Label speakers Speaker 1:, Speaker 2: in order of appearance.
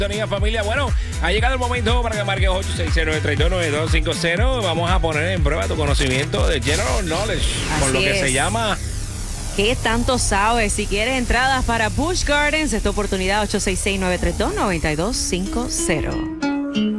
Speaker 1: Familia, bueno, ha llegado el momento para que marques 866-932-9250. Vamos a poner en prueba tu conocimiento de General Knowledge, con lo que se llama
Speaker 2: ¿qué tanto sabes? Si quieres entradas para Busch Gardens, esta oportunidad 866-932-9250.